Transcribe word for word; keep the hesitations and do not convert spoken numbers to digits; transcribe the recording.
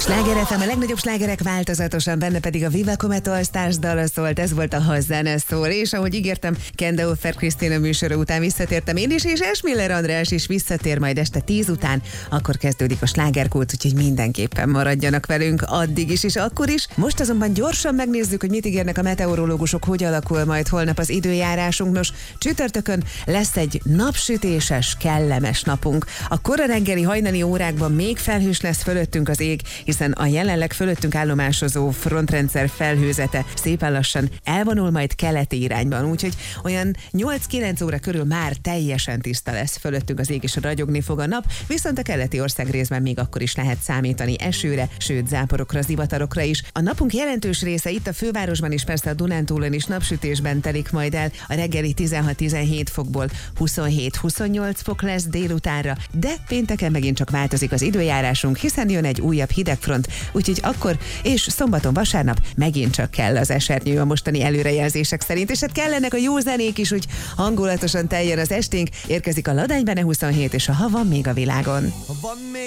Sláger ef em, a legnagyobb slágerek változatosan, benne pedig a Viva Cometa All Stars dala szólt, ez volt a Ha zene szól, és ahogy ígértem, Kende Offer Krisztina műsora után visszatértem én is, és Esmiller András is visszatér majd este tíz után, akkor kezdődik a slágerkult, úgyhogy mindenképpen maradjanak velünk addig is, és akkor is. Most azonban gyorsan megnézzük, hogy mit ígérnek a meteorológusok, hogy alakul majd holnap az időjárásunk. Nos, csütörtökön lesz egy napsütéses, kellemes napunk. A kora reggeli hajnali órákban még felhős lesz fölöttünk az ég, hiszen a jelenleg fölöttünk állomásozó frontrendszer felhőzete szépen lassan elvonul majd keleti irányban, úgyhogy olyan nyolc-kilenc óra körül már teljesen tiszta lesz fölöttünk az ég, és ragyogni fog a nap, viszont a keleti ország részben még akkor is lehet számítani esőre, sőt záporokra, zivatarokra is. A napunk jelentős része itt a fővárosban is, persze a Dunántúlon is napsütésben telik majd el, a reggeli tizenhat-tizenhét fokból huszonhét-huszonnyolc fok lesz délutánra, de pénteken megint csak változik az időjárásunk, hiszen jön egy újabb hidegfront, úgyhogy akkor és szombaton, vasárnap megint csak kell az esernyő a mostani előrejelzések szerint, és hát kellenek a jó zenék is, úgy hangulatosan teljen az esténk, érkezik a Ladány Bene huszonhét, és a Ha van még a világon.